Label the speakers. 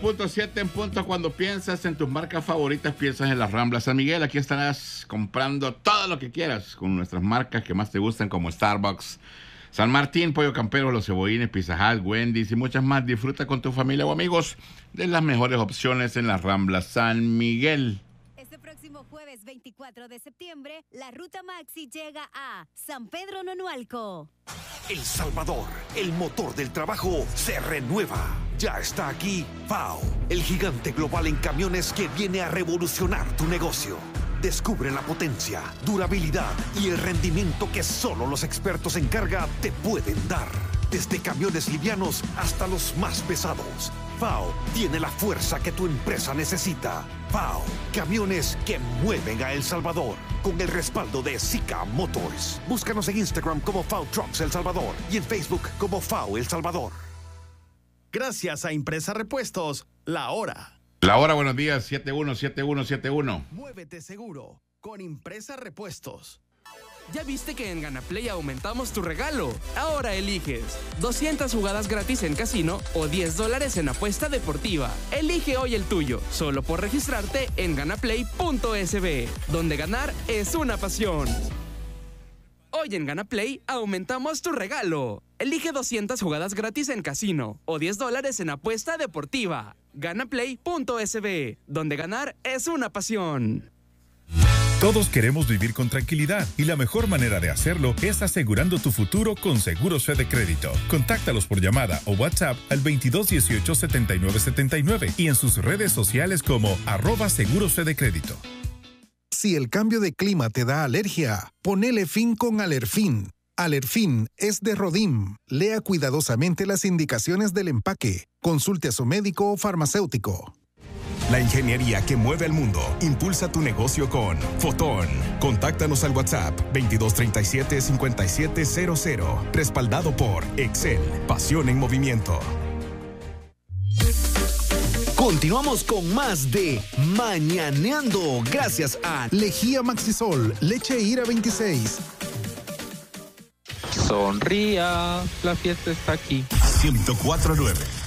Speaker 1: 7 en punto. Cuando piensas en tus marcas favoritas, piensas en las Ramblas San Miguel. Aquí estarás comprando todo lo que quieras con nuestras marcas que más te gustan, como Starbucks, San Martín, Pollo Campero, Los Cebollines, Pizza Hut, Wendy's y muchas más. Disfruta con tu familia o amigos de las mejores opciones en las Ramblas San Miguel.
Speaker 2: Este próximo jueves 24 de septiembre, la Ruta Maxi llega a San Pedro Nonualco.
Speaker 3: El Salvador, el motor del trabajo, se renueva. Ya está aquí FAO, el gigante global en camiones que viene a revolucionar tu negocio. Descubre la potencia, durabilidad y el rendimiento que solo los expertos en carga te pueden dar. Desde camiones livianos hasta los más pesados, FAO tiene la fuerza que tu empresa necesita. FAO, camiones que mueven a El Salvador, con el respaldo de Sika Motors. Búscanos en Instagram como FAO Trucks El Salvador y en Facebook como FAO El Salvador.
Speaker 4: Gracias a Impresa Repuestos, La Hora.
Speaker 1: La Hora, buenos días, 717171.
Speaker 4: Muévete seguro con Impresa Repuestos.
Speaker 5: ¿Ya viste que en GanaPlay aumentamos tu regalo? Ahora eliges 200 jugadas gratis en casino o $10 en apuesta deportiva. Elige hoy el tuyo, solo por registrarte en ganaplay.sb, donde ganar es una pasión. Hoy en GanaPlay aumentamos tu regalo. Elige 200 jugadas gratis en casino o $10 en apuesta deportiva. Ganaplay.sb, donde ganar es una pasión.
Speaker 6: Todos queremos vivir con tranquilidad y la mejor manera de hacerlo es asegurando tu futuro con Seguros Fede Crédito. Contáctalos por llamada o WhatsApp al 2218-7979 y en sus redes sociales como @Seguros Fede Crédito.
Speaker 7: Si el cambio de clima te da alergia, ponele fin con Alerfin. Alerfin es de Rodim. Lea cuidadosamente las indicaciones del empaque. Consulte a su médico o farmacéutico.
Speaker 8: La ingeniería que mueve el mundo impulsa tu negocio con Fotón. Contáctanos al WhatsApp 2237-5700. Respaldado por Excel. Pasión en movimiento.
Speaker 9: Continuamos con más de Mañaneando, gracias a
Speaker 7: Lejía Maxisol, leche Ira 26.
Speaker 10: Sonría, la fiesta está aquí.
Speaker 8: 104.9